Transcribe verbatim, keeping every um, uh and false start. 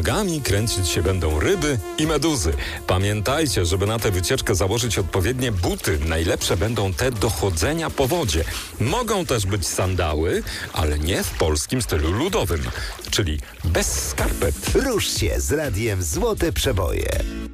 nogami kręcić się będą ryby i meduzy. Pamiętajcie, żeby na tę wycieczkę założyć odpowiednie buty. Najlepsze będą te do chodzenia po wodzie. Mogą też być sandały, ale nie w polskim stylu ludowym, czyli bez skarpet. Rusz się z radiem Złote Przeboje.